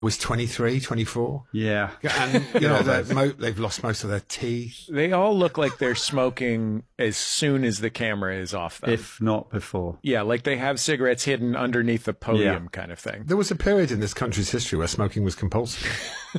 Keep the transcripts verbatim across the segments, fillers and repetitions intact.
was twenty-three, twenty-four. Yeah. And, you know, they're mo- they've lost most of their teeth. They all look like they're smoking as soon as the camera is off them. If not before. Yeah, like they have cigarettes hidden underneath the podium Yeah. kind of thing. There was a period in this country's history where smoking was compulsory.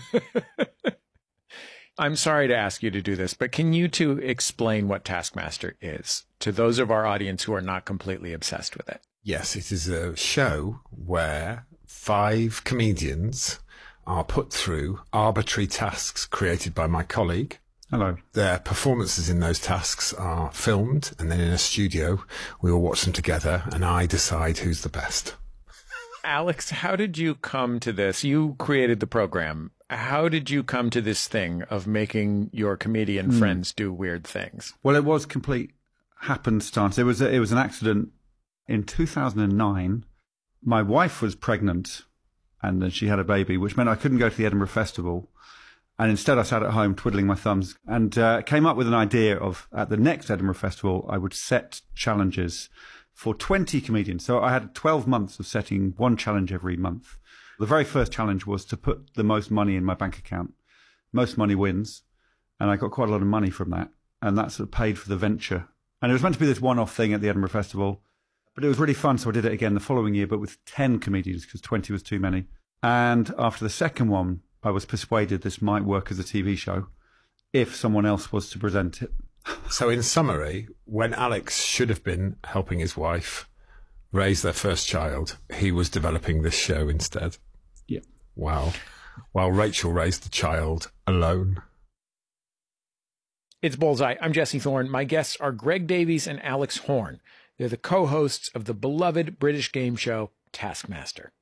I'm sorry to ask you to do this, but can you two explain what Taskmaster is to those of our audience who are not completely obsessed with it? Yes, it is a show where five comedians are put through arbitrary tasks created by my colleague. Hello. Their performances in those tasks are filmed, and then in a studio, we all watch them together, and I decide who's the best. Alex, how did you come to this? You created the program. How did you come to this thing of making your comedian mm. friends do weird things? Well, it was complete happenstance. It was a, it was an accident. In two thousand nine, my wife was pregnant, and then she had a baby, which meant I couldn't go to the Edinburgh Festival. And instead, I sat at home twiddling my thumbs and uh, came up with an idea of, at the next Edinburgh Festival, I would set challenges for twenty comedians. So I had twelve months of setting one challenge every month. The very first challenge was to put the most money in my bank account. Most money wins. And I got quite a lot of money from that. And that sort of paid for the venture. And it was meant to be this one-off thing at the Edinburgh Festival. But it was really fun, so I did it again the following year, but with ten comedians, because twenty was too many. And after the second one, I was persuaded this might work as a T V show if someone else was to present it. So in summary, when Alex should have been helping his wife raise their first child, he was developing this show instead. Yeah. Wow. While Rachel raised the child alone. It's Bullseye. I'm Jesse Thorne. My guests are Greg Davies and Alex Horne. They're the co-hosts of the beloved British game show Taskmaster.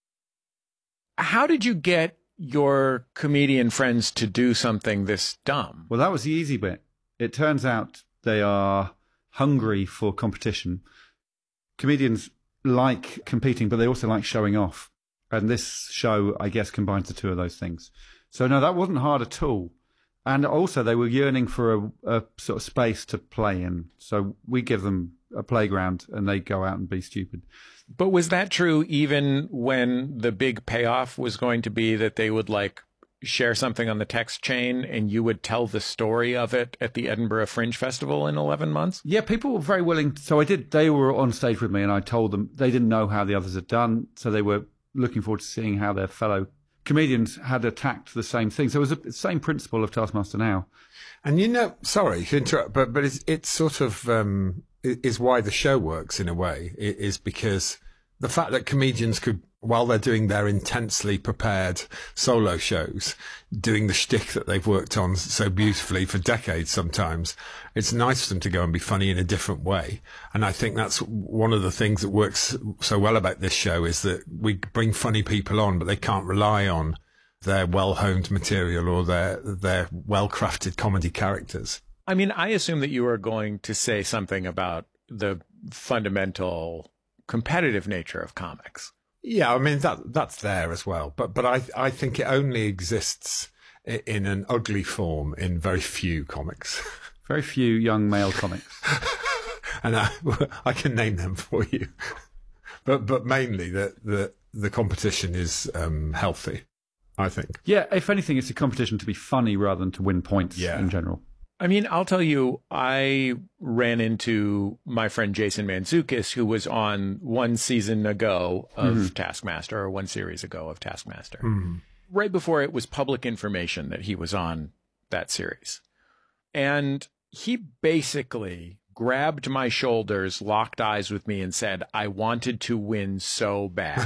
How did you get your comedian friends to do something this dumb? Well, that was the easy bit. It turns out they are hungry for competition. Comedians like competing, but they also like showing off. And this show, I guess, combines the two of those things. So, no, that wasn't hard at all. And also, they were yearning for a, a sort of space to play in. So we give them a playground and they go out and be stupid. But was that true even when the big payoff was going to be that they would like share something on the text chain and you would tell the story of it at the Edinburgh Fringe Festival in eleven months? Yeah, people were very willing. So I did. They were on stage with me and I told them they didn't know how the others had done. So they were looking forward to seeing how their fellow comedians had attacked the same thing. So it was the same principle of Taskmaster Now. And you know, sorry to interrupt, but, but it's, it's sort of, um, is why the show works in a way, is because the fact that comedians could, while they're doing their intensely prepared solo shows, doing the shtick that they've worked on so beautifully for decades sometimes, it's nice for them to go and be funny in a different way. And I think that's one of the things that works so well about this show is that we bring funny people on, but they can't rely on their well-honed material or their, their well-crafted comedy characters. I mean, I assume that you are going to say something about the fundamental competitive nature of comics. Yeah, I mean, that that's there as well. But but I I think it only exists in an ugly form in very few comics. Very few young male comics. And I, I can name them for you. But but mainly that the, the competition is um, healthy, I think. Yeah, if anything, it's a competition to be funny rather than to win points yeah. in general. I mean, I'll tell you, I ran into my friend Jason Mantzoukas, who was on one season ago of mm-hmm. Taskmaster, or one series ago of Taskmaster, mm-hmm. right before it was public information that he was on that series. And he basically grabbed my shoulders, locked eyes with me, and said, I wanted to win so bad.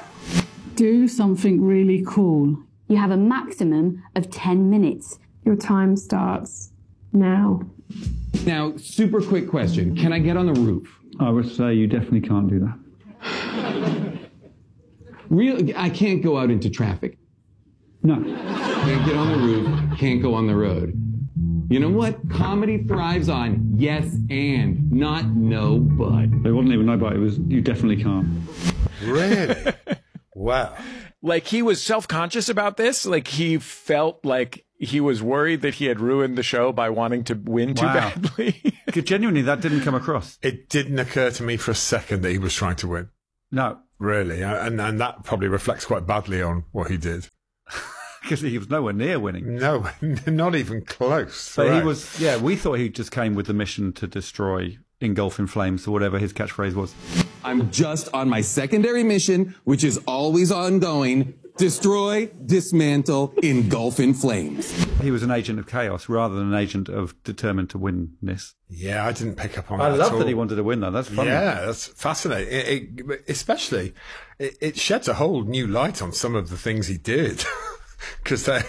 Do something really cool. You have a maximum of ten minutes. Your time starts now. Now, super quick question. Can I get on the roof? I would say you definitely can't do that. Real, I can't go out into traffic. No. Can't get on the roof, can't go on the road. You know what? Comedy thrives on yes and, not no but. It wasn't even no but, it was you definitely can't. Really? Wow. Like he was self-conscious about this? Like he felt like he was worried that he had ruined the show by wanting to win too wow. badly? Genuinely, that didn't come across. It didn't occur to me for a second that he was trying to win. No. Really, and and that probably reflects quite badly on what he did. Because he was nowhere near winning. No, not even close. But right. he was, yeah, we thought he just came with the mission to destroy, engulf in flames, or whatever his catchphrase was. I'm just on my secondary mission, which is always ongoing. Destroy, dismantle, engulf in flames. He was an agent of chaos rather than an agent of determined to winness. Yeah, I didn't pick up on I that. love at that he all. wanted to win, though. That's fun. Yeah, that's fascinating. It, it, especially, it, it sheds a whole new light on some of the things he did. Because they,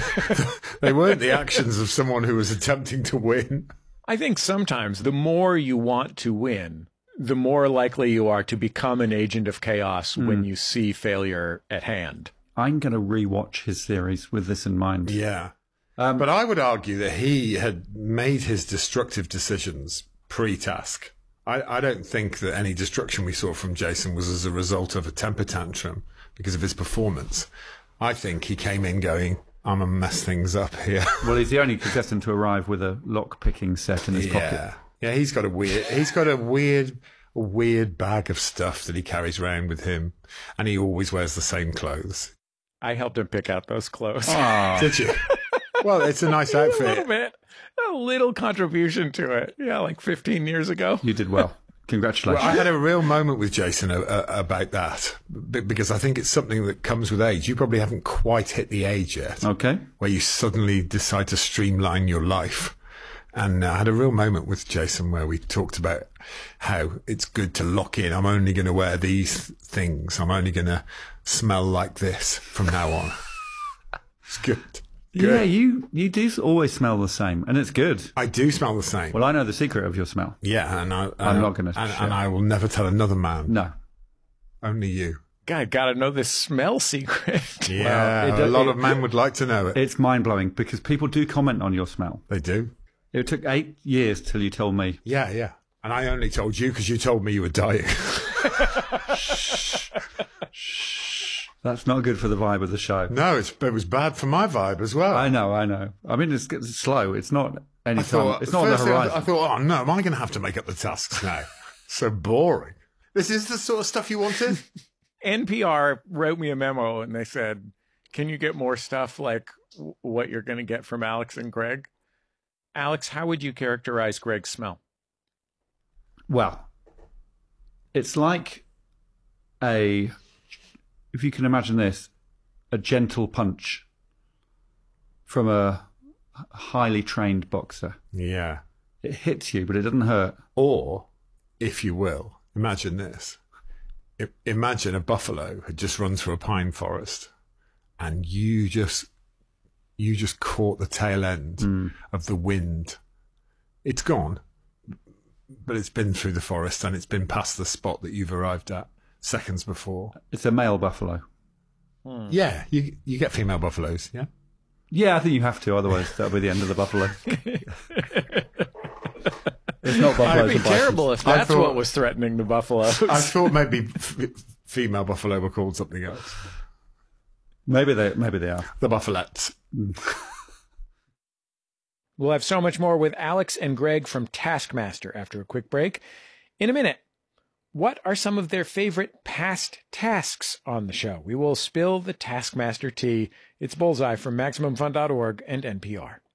they weren't the actions of someone who was attempting to win. I think sometimes the more you want to win, the more likely you are to become an agent of chaos mm. when you see failure at hand. I'm going to rewatch his series with this in mind. Yeah. Um, but I would argue that he had made his destructive decisions pre-task. I, I don't think that any destruction we saw from Jason was as a result of a temper tantrum because of his performance. I think he came in going, I'm going to mess things up here. Well, he's the only contestant to arrive with a lock-picking set in his yeah. pocket. Yeah, he's got a weird, he's got a weird, a weird bag of stuff that he carries around with him. And he always wears the same clothes. I helped him pick out those clothes. Oh. Did you? Well, it's a nice outfit. A little bit. A little contribution to it. Yeah, like fifteen years ago. You did well. Congratulations. Well, I had a real moment with Jason uh, uh, about that because I think it's something that comes with age. You probably haven't quite hit the age yet. Okay. Where you suddenly decide to streamline your life. And I had a real moment with Jason where we talked about how it's good to lock in. I'm only going to wear these things. I'm only going to smell like this from now on. It's good. good. Yeah, you, you do always smell the same, and it's good. I do smell the same. Well, I know the secret of your smell. Yeah, and I, uh, I'm not going to and, share. and I will never tell another man. No. Only you. God, gotta know this smell secret. Yeah, well, it, a lot it, of men would like to know it. It's mind-blowing because people do comment on your smell. They do. It took eight years till you told me. Yeah, yeah. And I only told you because you told me you were dying. Shh. Shh. That's not good for the vibe of the show. No, it's, it was bad for my vibe as well. I know, I know. I mean, it's, it's slow. It's not any I time. thought, It's not on the firstly, I, horizon. I thought, oh no, am I going to have to make up the tasks now? So boring. This is the sort of stuff you wanted? N P R wrote me a memo and they said, can you get more stuff like w- what you're going to get from Alex and Greg? Alex, how would you characterize Greg's smell? Well, it's like a, if you can imagine this, a gentle punch from a highly trained boxer. Yeah. It hits you, but it doesn't hurt. Or, if you will, imagine this. I- imagine a buffalo had just run through a pine forest and you just you just caught the tail end Mm. of the wind. It's gone, but it's been through the forest and it's been past the spot that you've arrived at seconds before. It's a male buffalo. Hmm. Yeah, you you get female buffaloes, yeah? Yeah, I think you have to, otherwise that'll be the end of the buffalo. It's not buffaloes. It'd be and bisons. terrible if I that's thought- what was threatening the buffaloes. I thought maybe f- female buffalo were called something else. Maybe they, maybe they are. The buffalettes. We'll have so much more with Alex and Greg from Taskmaster after a quick break. In a minute, what are some of their favorite past tasks on the show? We will spill the Taskmaster tea. It's Bullseye from Maximum Fun dot org and N P R.